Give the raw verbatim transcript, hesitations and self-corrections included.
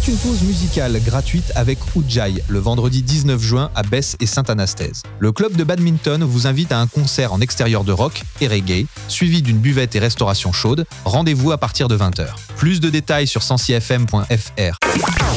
C'est une pause musicale gratuite avec Ujjayi le vendredi dix-neuf juin à Besse et Sainte-Anastaise. Le club de badminton vous invite à un concert en extérieur de rock et reggae, suivi d'une buvette et restauration chaude. Rendez-vous à partir de vingt heures. Plus de détails sur sensi f m point f r.